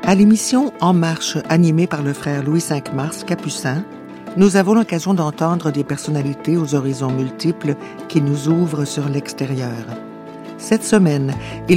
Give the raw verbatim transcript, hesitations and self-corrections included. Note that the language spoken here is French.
À l'émission En Marche, animée par le frère Louis cinq Mars, capucin, nous avons l'occasion d'entendre des personnalités aux horizons multiples qui nous ouvrent sur l'extérieur. Cette semaine, il